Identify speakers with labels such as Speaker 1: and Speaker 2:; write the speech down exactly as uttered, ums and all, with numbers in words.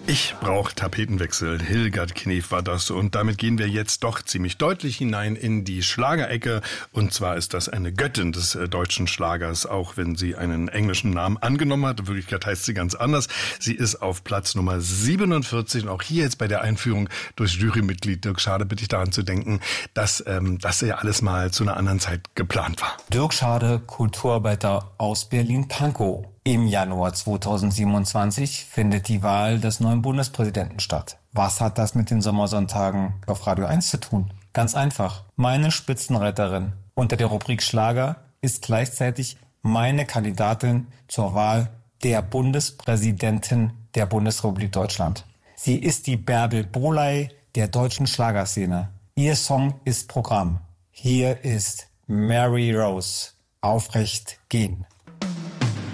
Speaker 1: Ich brauche Tapetenwechsel. Hildegard Knef war das. Und damit gehen wir jetzt doch ziemlich deutlich hinein in die Schlagerecke. Und zwar ist das eine Göttin des äh, deutschen Schlagers, auch wenn sie einen englischen Namen angenommen hat. In Wirklichkeit heißt sie ganz anders. Sie ist auf Platz Nummer siebenundvierzig. Und auch hier jetzt bei der Einführung durch Jurymitglied Dirk Schade bitte ich daran zu denken, dass ähm, das ja alles mal zu einer anderen Zeit geplant war.
Speaker 2: Dirk Schade, Kulturarbeiter aus Berlin-Pankow. Im Januar zweitausendsiebenundzwanzig findet die Wahl des neuen Bundespräsidenten statt. Was hat das mit den Sommersonntagen auf Radio eins zu tun? Ganz einfach. Meine Spitzenreiterin unter der Rubrik Schlager ist gleichzeitig meine Kandidatin zur Wahl der Bundespräsidentin der Bundesrepublik Deutschland. Sie ist die Bärbel Bohley der deutschen Schlagerszene. Ihr Song ist Programm. Hier ist Mary Rose. Aufrecht gehen.